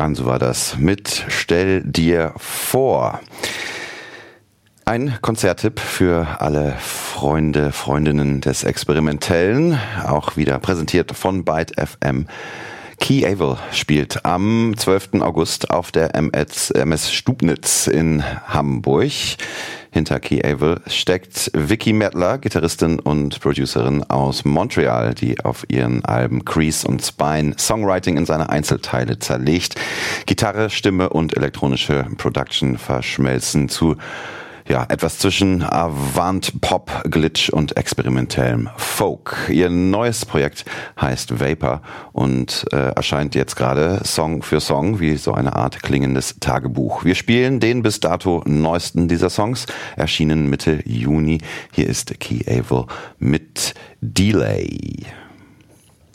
Also war das mit Stell dir vor. Ein Konzerttipp für alle Freunde, Freundinnen des Experimentellen, auch wieder präsentiert von Byte FM. Key Able spielt am 12. August auf der MS Stubnitz in Hamburg. Hinter Key Able steckt Vicky Mettler, Gitarristin und Producerin aus Montreal, die auf ihren Alben Crease und Spine Songwriting in seine Einzelteile zerlegt. Gitarre, Stimme und elektronische Production verschmelzen zu etwas zwischen Avant-Pop, Glitch und experimentellem Folk. Ihr neues Projekt heißt Vapor und erscheint jetzt gerade Song für Song, wie so eine Art klingendes Tagebuch. Wir spielen den bis dato neuesten dieser Songs, erschienen Mitte Juni. Hier ist Key Able mit Delay.